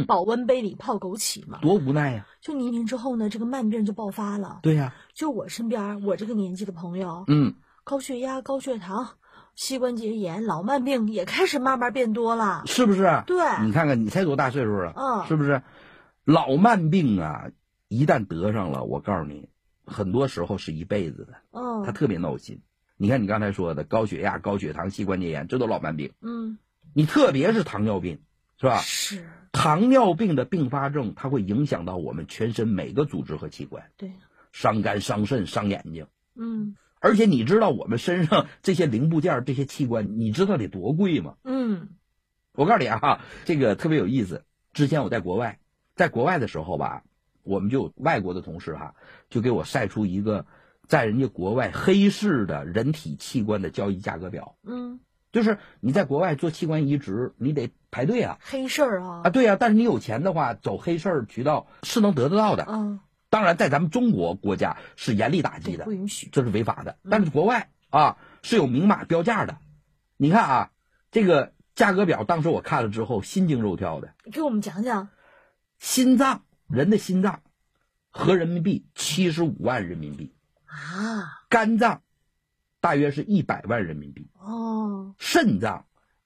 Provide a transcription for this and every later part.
保温杯里泡枸杞嘛， 多无奈呀！ 就1年之后呢，这个慢病就爆发了。 对呀， 就我身边我这个年纪的朋友，高血压、高血糖、膝关节炎、老慢病也开始慢慢变多了， 是不是？ 对， 你看看你才多大岁数啊？是不是？老慢病啊，一旦得上了，我告诉你，很多时候是一辈子的。它特别闹心。你看你刚才说的高血压、高血糖、膝关节炎，这都老慢病。你特别是糖尿病，是吧？ 是。 糖尿病的并发症，它会影响到我们全身每个组织和器官， 对， 伤肝、伤肾、伤眼睛。而且你知道我们身上这些零部件、这些器官，你知道得多贵吗？我告诉你啊，这个特别有意思。之前我在国外的时候吧，我们就外国的同事就给我晒出一个在人家国外黑市的人体器官的交易价格表。就是你在国外做器官移植，你得排队啊， 黑市啊， 对啊，但是你有钱的话，走黑市渠道是能得到的。当然在咱们中国国家是严厉打击的， 不允许， 这是违法的。但是国外是有明码标价的。你看这个价格表，当时我看了之后心惊肉跳的。 给我们讲讲。 心脏，人的心脏合人民币75万人民币啊， 肝脏大约是100万人民币肾脏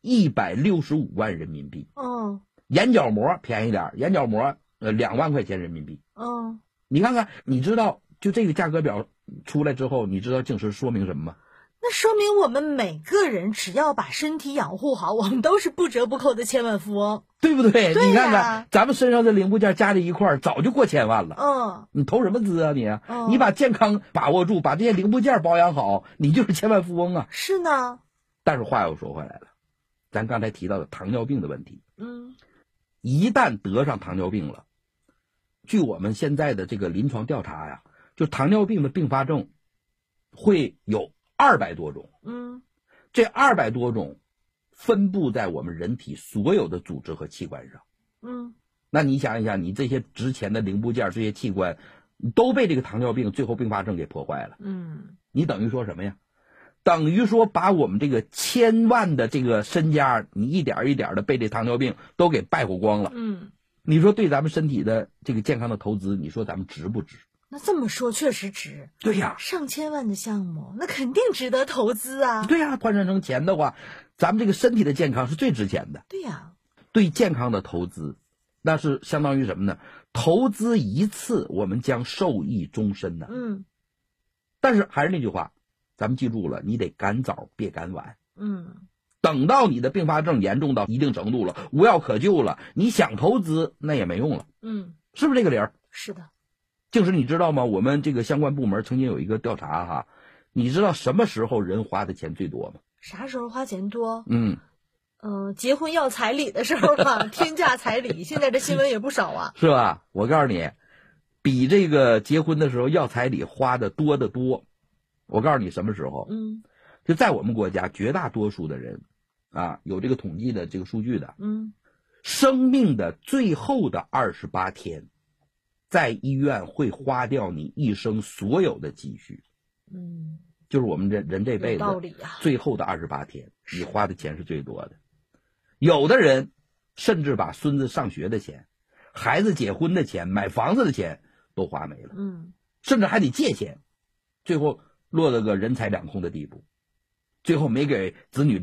165万人民币眼角膜便宜点，眼角膜2万块钱人民币你看看，你知道就这个价格表出来之后，你知道竟是说明什么吗？ 那说明我们每个人只要把身体养护好，我们都是不折不扣的千万富翁， 对不对？ 对， 你看看咱们身上的零部件加在一块儿，早就过千万了。 你投什么资啊你？你把健康把握住，把这些零部件保养好，你就是千万富翁啊。 是呢。 但是话又说回来了，咱刚才提到的糖尿病的问题，一旦得上糖尿病了，据我们现在的这个临床调查呀，就糖尿病的并发症会有200多种。这200多种分布在我们人体所有的组织和器官上。那你想一想，你这些值钱的零部件、这些器官都被这个糖尿病最后并发症给破坏了。你等于说什么呀？等于说把我们这个1000万的这个身家，你一点一点的被这糖尿病都给败火光了。你说对咱们身体的这个健康的投资，你说咱们值不值？ 那这么说确实值。 对呀， 上千万的项目，那肯定值得投资啊。 对呀，换算成钱的话，咱们这个身体的健康是最值钱的。 对呀， 对健康的投资，那是相当于什么呢？投资一次，我们将受益终身的。但是还是那句话，咱们记住了，你得赶早，别赶晚。等到你的并发症严重到一定程度了，无药可救了，你想投资那也没用了。是不是这个理儿？ 是的。 就是你知道吗？我们这个相关部门曾经有一个调查你知道什么时候人花的钱最多吗？ 啥时候花钱多？结婚要彩礼的时候天价彩礼，现在这新闻也不少啊。 是吧？我告诉你，比这个结婚的时候要彩礼花的多得多。我告诉你什么时候？就在我们国家绝大多数的人有这个统计的这个数据的，生命的最后的28天，在医院会花掉你一生所有的积蓄。就是我们人这辈子最后的28天，你花的钱是最多的。有的人甚至把孙子上学的钱、孩子结婚的钱、买房子的钱都花没了，甚至还得借钱，最后落了个人财两空的地步，最后没给子女